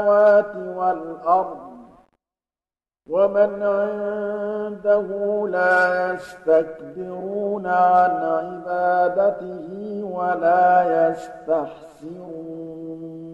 والأرض ومن عنده لا يستكبرون عن عبادته ولا يستحسرون